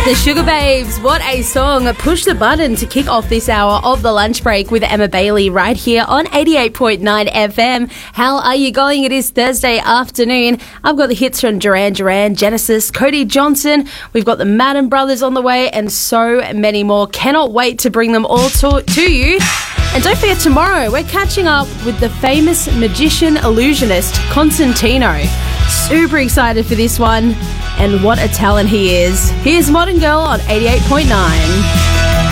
The Sugar Babes, what a song. Push the button to kick off this hour of the lunch break with Emma Bailey right here on 88.9 FM. How are you going? It is Thursday afternoon. I've got the hits from Duran Duran, Genesis, Cody Johnson. We've got the Madden Brothers on the way and so many more. Cannot wait to bring them all to you. And don't forget, tomorrow we're catching up with the famous magician illusionist Constantino. Super excited for this one, and what a talent he is. Here's Modern Girl on 88.9.